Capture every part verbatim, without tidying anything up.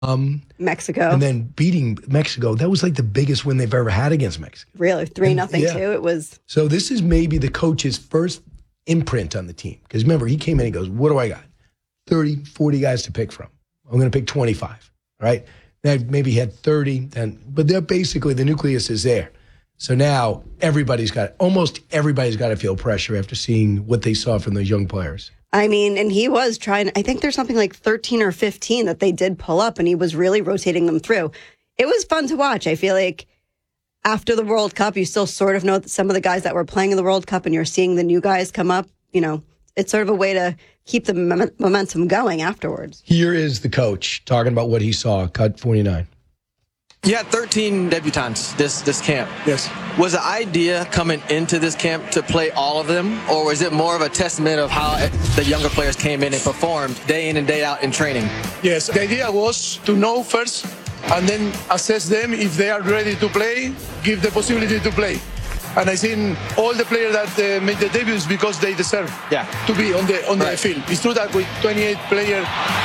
Um, Mexico. And then beating Mexico. That was like the biggest win they've ever had against Mexico. Really? three nothing yeah. too? It was. So this is maybe the coach's first imprint on the team. Because remember, he came in and goes, what do I got? thirty, forty guys to pick from. I'm going to pick twenty-five, right? Now, maybe he had thirty, then, but they're basically, the nucleus is there. So now everybody's got, almost everybody's got to feel pressure after seeing what they saw from those young players. I mean, and he was trying, I think there's something like thirteen or fifteen that they did pull up, and he was really rotating them through. It was fun to watch. I feel like after the World Cup, you still sort of know that some of the guys that were playing in the World Cup, and you're seeing the new guys come up. You know, it's sort of a way to keep the mom- momentum going afterwards. Here is the coach talking about what he saw, cut forty-nine. You had thirteen debutants this this camp. Yes. Was the idea coming into this camp to play all of them, or was it more of a testament of how the younger players came in and performed day in and day out in training? Yes. The idea was to know first and then assess them if they are ready to play, give the possibility to play. And I think all the players that uh, made the debuts because they deserve yeah. to be on the on right. the field. It's true that with twenty-eight players,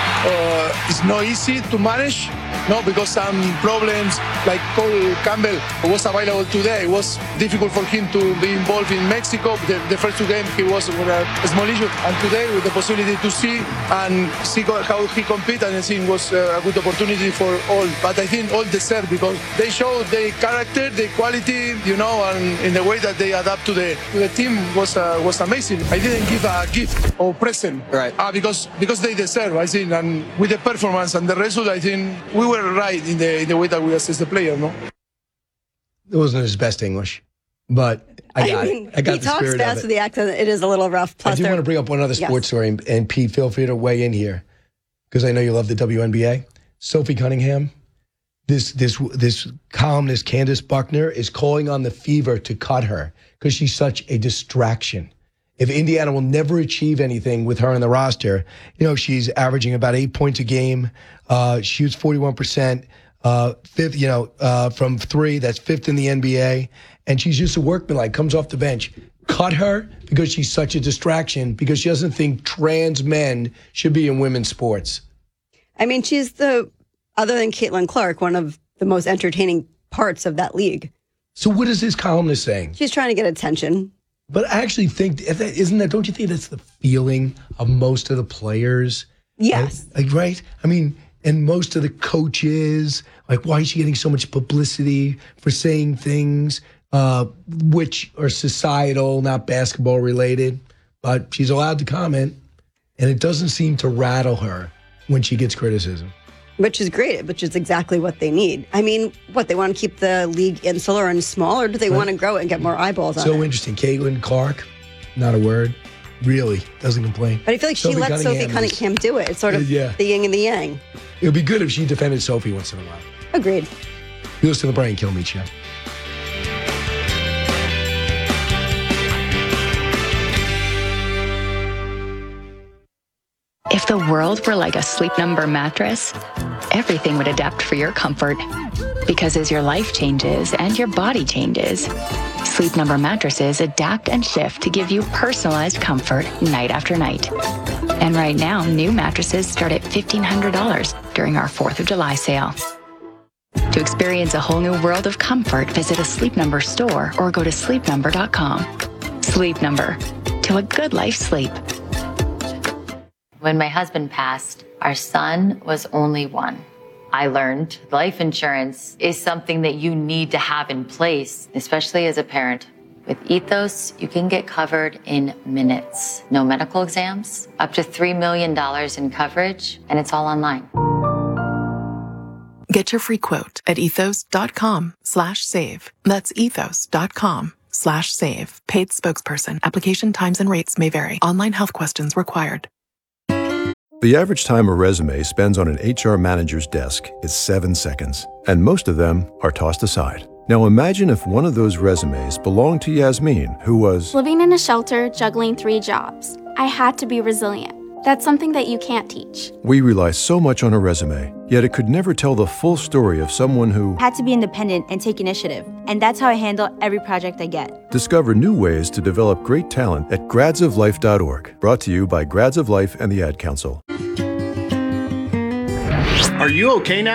uh, it's not easy to manage. No, because some problems like Cole Campbell was available today. It was difficult for him to be involved in Mexico. The, the first two games he was with a small issue, and today with the possibility to see and see how he competed, and I think was a good opportunity for all. But I think all deserve because they showed their character, their quality, you know, and in the way that they adapt to the to the team was uh, was amazing. I didn't give a gift or present, right? Uh, because because they deserve, I think, and with the performance and the result, I think we were right in the in the way that we assess the player, no? It wasn't his best English, but I got I mean, it. I got he the talks spirit fast of with it. the accent. It is a little rough. Plus I do they're- want to bring up one other sports Yes. story, and, and Pete, feel free to weigh in here because I know you love the W N B A. Sophie Cunningham, this this this columnist Candace Buckner is calling on the Fever to cut her because she's such a distraction. If Indiana will never achieve anything with her on the roster, you know, she's averaging about eight points a game, uh, shoots forty-one percent, uh, fifth, you know, uh, from three, that's fifth in the N B A. And she's just a workmanlike, comes off the bench. Cut her because she's such a distraction, because she doesn't think trans men should be in women's sports. I mean, she's the, other than Caitlin Clark, one of the most entertaining parts of that league. So what is this columnist saying? She's trying to get attention. But I actually think, isn't that, don't you think that's the feeling of most of the players? Yes. Like, like, right? I mean, and most of the coaches, like, why is she getting so much publicity for saying things uh, which are societal, not basketball related? But she's allowed to comment, and it doesn't seem to rattle her when she gets criticism. Which is great, which is exactly what they need. I mean, what, they want to keep the league insular and small, or do they right. want to grow it and get more eyeballs on so it? So interesting. Caitlin Clark, not a word. Really, doesn't complain. But I feel like Sophie she let Cunningham Sophie Cunningham is, do it. It's sort of yeah. the yin and the yang. It would be good if she defended Sophie once in a while. Agreed. You listen to the Brian Kilmeade Show. If the world were like a Sleep Number mattress, everything would adapt for your comfort. Because as your life changes and your body changes, Sleep Number mattresses adapt and shift to give you personalized comfort night after night. And right now, new mattresses start at fifteen hundred dollars during our fourth of July sale. To experience a whole new world of comfort, visit a Sleep Number store or go to sleep number dot com. Sleep Number. To a good life sleep. When my husband passed, our son was only one. I learned life insurance is something that you need to have in place, especially as a parent. With Ethos, you can get covered in minutes. No medical exams, up to three million dollars in coverage, and it's all online. Get your free quote at ethos.com slash save. That's ethos.com slash save. Paid spokesperson. Application times and rates may vary. Online health questions required. The average time a resume spends on an H R manager's desk is seven seconds, and most of them are tossed aside. Now imagine if one of those resumes belonged to Yasmin, who was living in a shelter, juggling three jobs. I had to be resilient. That's something that you can't teach. We rely so much on a resume, yet it could never tell the full story of someone who had to be independent and take initiative. And that's how I handle every project I get. Discover new ways to develop great talent at grads of life dot org. Brought to you by Grads of Life and the Ad Council. Are you okay now?